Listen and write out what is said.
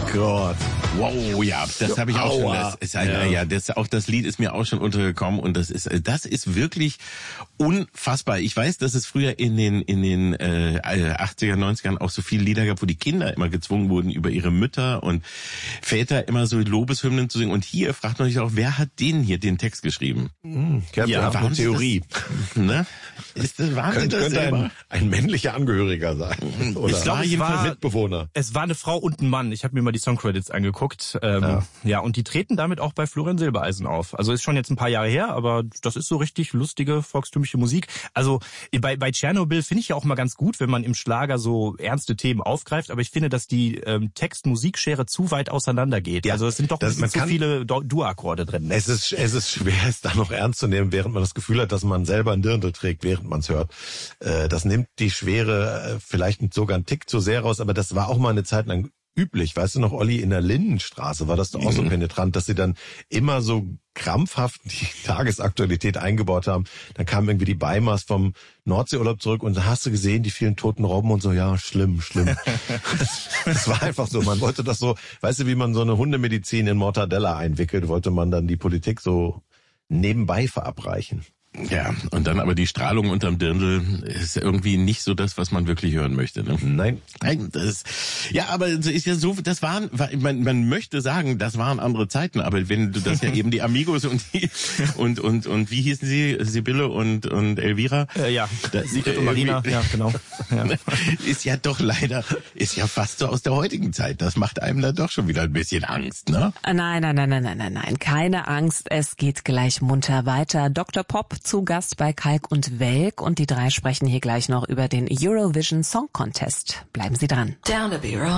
Gott. Wow, ja, das habe ich auch schon. Das Lied ist mir auch schon untergekommen und das ist wirklich unfassbar. Ich weiß, dass es früher in den 80er, 90ern auch so viele Lieder gab, wo die Kinder immer gezwungen wurden, über ihre Mütter und Väter immer so Lobeshymnen zu singen. Und hier fragt man sich auch, wer hat den Text geschrieben? Ja, eine Theorie. Ne? Könnte ein männlicher Angehöriger sein. Oder Es war Mitbewohner. Es war eine Frau und ein Mann. Ich habe mir mal die Songcredits angeguckt. Und die treten damit auch bei Florian Silbereisen auf. Also ist schon jetzt ein paar Jahre her, aber das ist so richtig lustige, volkstümliche Musik. Also bei Tschernobyl finde ich ja auch mal ganz gut, wenn man im Schlager so ernste Themen aufgreift, aber ich finde, dass die Text-Musikschere zu weit auseinander geht. Ja, also es sind doch zu viele Dur-Akkorde drin. Es ist schwer, es da noch ernst zu nehmen, während man das Gefühl hat, dass man selber ein Dirndl trägt, während man es hört. Das nimmt die Schwere vielleicht sogar einen Tick zu sehr raus, aber das war auch mal eine Zeit lang üblich. Weißt du noch, Olli, in der Lindenstraße war das doch auch so penetrant, dass sie dann immer so krampfhaft die Tagesaktualität eingebaut haben. Dann kamen irgendwie die Beimers vom Nordseeurlaub zurück und da hast du gesehen, die vielen toten Robben und so, ja, schlimm. Das war einfach so. Man wollte das so, weißt du, wie man so eine Hundemedizin in Mortadella einwickelt, wollte man dann die Politik so nebenbei verabreichen. Ja, und dann aber die Strahlung unterm Dirndl ist irgendwie nicht so das, was man wirklich hören möchte. Ne? Nein. Aber es ist ja so, man möchte sagen, das waren andere Zeiten, aber wenn du das ja eben die Amigos und wie hießen sie, Sibylle und Elvira? Sigrid und Marina, ja, genau. Ja. Ist ja doch leider, ist ja fast so aus der heutigen Zeit. Das macht einem dann doch schon wieder ein bisschen Angst, ne? Nein, keine Angst, es geht gleich munter weiter. Dr. Pop zu Gast bei Kalk und Welk und die drei sprechen hier gleich noch über den Eurovision Song Contest. Bleiben Sie dran. Down to be wrong.